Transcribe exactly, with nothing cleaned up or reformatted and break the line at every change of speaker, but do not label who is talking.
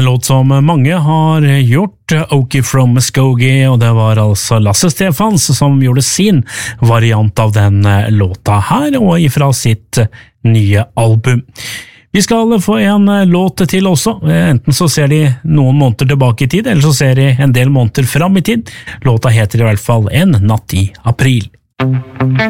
en låt som mange har gjort, Okie from Muskogee, og det var altså Lasse Stefans som gjorde sin variant av den låta her, og ifra sitt nye album. Vi skal få en låt til også, enten så ser de noen måneder tilbake i tid, eller så ser de en del måneder fram i tid. Låta heter i hvert fall En natt i april.